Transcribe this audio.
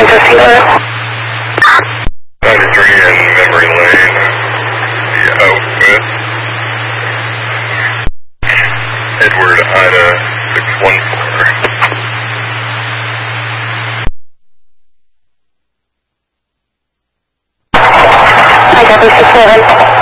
Kansas City. 93 in Memory Lane. Out with Edward Ida 614. I got 67.